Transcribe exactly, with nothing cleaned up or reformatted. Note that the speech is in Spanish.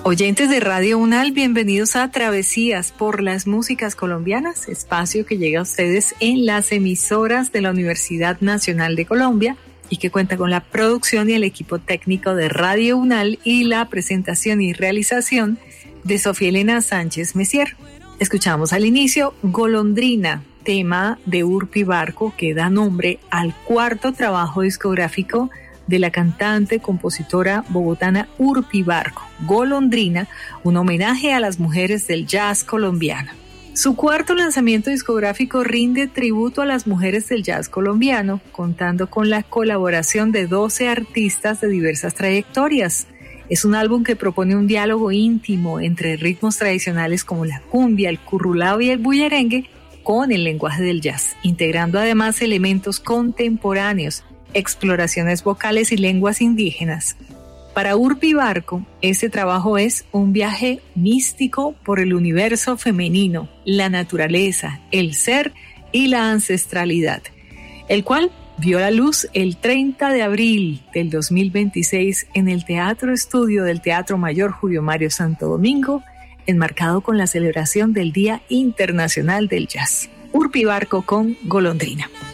Oyentes de Radio UNAL, bienvenidos a Travesías por las Músicas Colombianas, espacio que llega a ustedes en las emisoras de la Universidad Nacional de Colombia y que cuenta con la producción y el equipo técnico de Radio UNAL y la presentación y realización de Sofía Elena Sánchez Messier. Escuchamos al inicio Golondrina, tema de Urpi Barco que da nombre al cuarto trabajo discográfico de la cantante, compositora bogotana Urpi Barco, Golondrina, un homenaje a las mujeres del jazz colombiano. Su cuarto lanzamiento discográfico rinde tributo a las mujeres del jazz colombiano, contando con la colaboración de doce artistas de diversas trayectorias. Es un álbum que propone un diálogo íntimo entre ritmos tradicionales como la cumbia, el currulao y el bullerengue con el lenguaje del jazz, integrando además elementos contemporáneos, exploraciones vocales y lenguas indígenas. Para Urpi Barco, este trabajo es un viaje místico por el universo femenino, la naturaleza, el ser y la ancestralidad, el cual vio la luz el treinta de abril del dos mil veintiséis en el Teatro Estudio del Teatro Mayor Julio Mario Santo Domingo, enmarcado con la celebración del Día Internacional del Jazz. Urpi Barco con Golondrina.